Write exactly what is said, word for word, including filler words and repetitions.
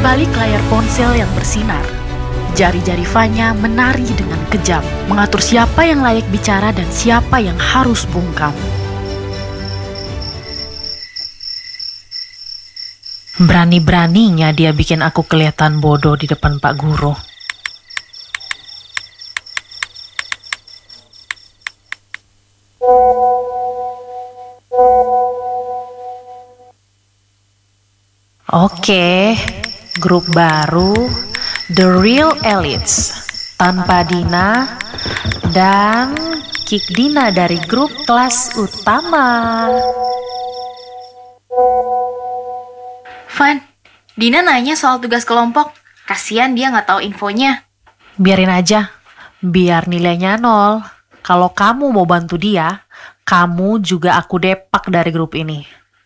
balik layar ponsel yang bersinar, jari-jari Vanya menari dengan kejam, mengatur siapa yang layak bicara dan siapa yang harus bungkam. Berani-beraninya dia bikin aku kelihatan bodoh di depan Pak Guru. Oke, grup baru, The Real Elites, tanpa Dina dan kick Dina dari grup kelas utama. Van, Dina nanya soal tugas kelompok. Kasian dia nggak tahu infonya. Biarin aja, biar nilainya nol. Kalau kamu mau bantu dia, kamu juga aku depak dari grup ini.